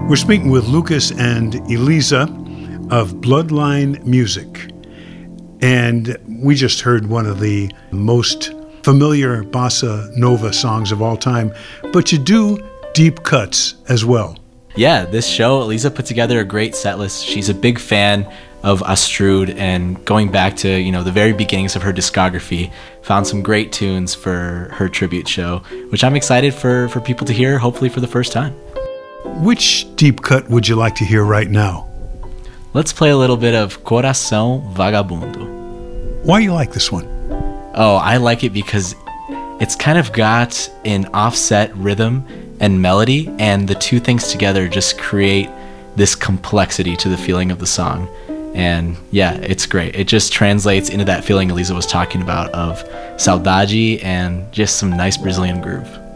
We're speaking with Lucas and Elisa of Bloodline Music. And we just heard one of the most familiar bossa nova songs of all time, but you do deep cuts as well. Yeah, this show, Elisa put together a great set list. She's a big fan of Astrud, and going back to, the very beginnings of her discography, found some great tunes for her tribute show, which I'm excited for people to hear, hopefully for the first time. Which deep cut would you like to hear right now? Let's play a little bit of Coração Vagabundo. Why do you like this one? Oh, I like it because it's kind of got an offset rhythm and melody, and the two things together just create this complexity to the feeling of the song. And yeah, it's great. It just translates into that feeling Elisa was talking about of saudade and just some nice Brazilian groove.